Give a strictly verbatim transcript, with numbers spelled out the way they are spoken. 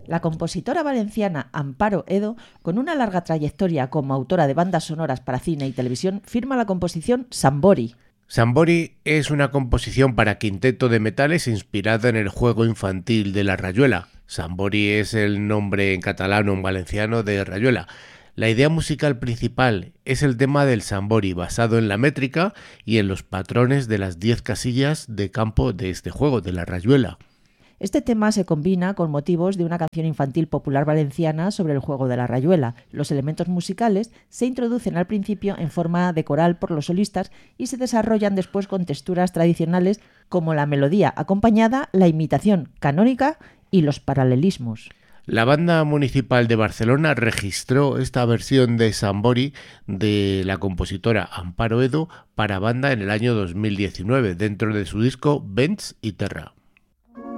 La compositora valenciana Amparo Edo, con una larga trayectoria como autora de bandas sonoras para cine y televisión, firma la composición Sambori. Sambori es una composición para quinteto de metales inspirada en el juego infantil de la rayuela. Sambori es el nombre en catalán o en valenciano de rayuela. La idea musical principal es el tema del Sambori, basado en la métrica y en los patrones de las diez casillas de campo de este juego, de la rayuela. Este tema se combina con motivos de una canción infantil popular valenciana sobre el juego de la rayuela. Los elementos musicales se introducen al principio en forma de coral por los solistas y se desarrollan después con texturas tradicionales como la melodía acompañada, la imitación canónica y los paralelismos. La Banda Municipal de Barcelona registró esta versión de Sambori de la compositora Amparo Edo para banda en el año dos mil diecinueve dentro de su disco Vents y Terra.